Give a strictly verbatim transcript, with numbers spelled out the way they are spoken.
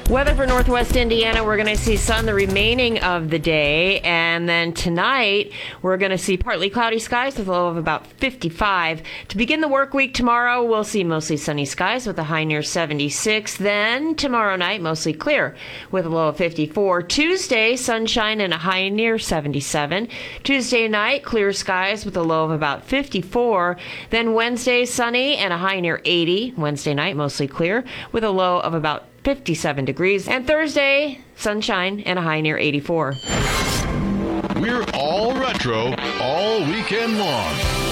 Weather for Northwest Indiana, we're going to see sun the remaining of the day. And then tonight, we're going to see partly cloudy skies with a low of about fifty-five. To begin the work week tomorrow, we'll see mostly sunny skies with a high near seventy-six. Then tomorrow night, mostly clear with a low of fifty-four. Tuesday, sunshine and a high near seventy-seven. Tuesday night, clear skies with a low of about fifty-four. Then Wednesday, sunny and a high near eighty. Wednesday night, mostly clear with a low of about fifty-seven degrees. And Thursday, sunshine and a high near eighty-four. We're all retro all weekend long.